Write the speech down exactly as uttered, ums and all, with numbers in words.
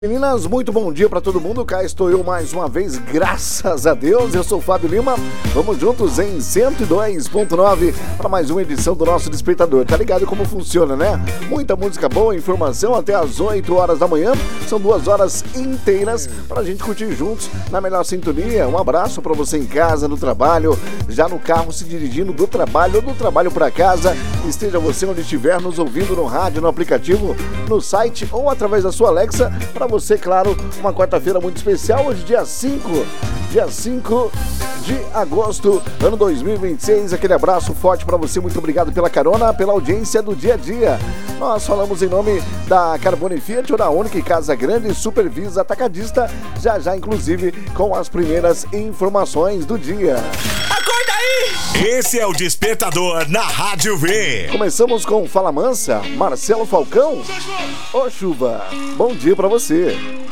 Meninas, muito bom dia pra todo mundo, cá estou eu mais uma vez, graças a Deus, eu sou o Fábio Lima, vamos juntos em cento e dois ponto nove para mais uma edição do nosso Despertador, tá ligado como funciona, né? Muita música boa, informação até às oito horas da manhã, são duas horas inteiras pra gente curtir juntos na melhor sintonia. Um abraço pra você em casa, no trabalho, já no carro se dirigindo do trabalho ou do trabalho pra casa, esteja você onde estiver nos ouvindo no rádio, no aplicativo, no site ou através da sua Alexa, pra você, claro, uma quarta-feira muito especial, hoje dia cinco, dia cinco de agosto, ano dois mil e vinte e seis, aquele abraço forte para você, muito obrigado pela carona, pela audiência do dia a dia. Nós falamos em nome da Carbone Fiat, da Única Casa Grande, Supervisa Atacadista, já já inclusive com as primeiras informações do dia. Acorda aí! Esse é o Despertador na Rádio V. Começamos com Fala Mansa, Marcelo Falcão. Ô chuva, bom dia pra você.